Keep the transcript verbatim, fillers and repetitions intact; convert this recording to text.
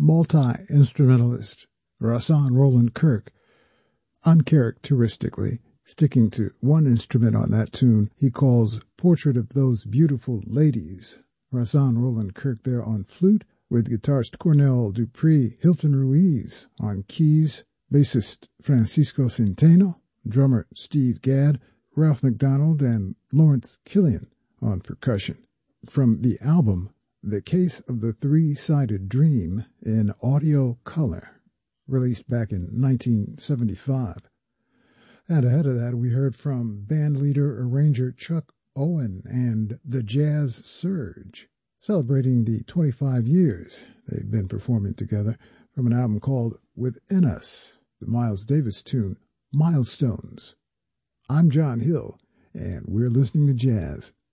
multi-instrumentalist Rahsaan Roland Kirk. Uncharacteristically, sticking to one instrument on that tune he calls Portrait of Those Beautiful Ladies. Rahsaan Roland Kirk there on flute, with guitarist Cornel Dupree, Hilton Ruiz on keys, bassist Francisco Centeno, drummer Steve Gadd, Ralph McDonald, and Lawrence Killian on percussion. From the album The Case of the Three-Sided Dream in audio color, released back in nineteen seventy-five. And ahead of that, we heard from bandleader arranger Chuck Owen and the Jazz Surge, celebrating the twenty-five years they've been performing together, from an album called Within Us, the Miles Davis tune, Milestones. I'm John Hill, and we're listening to jazz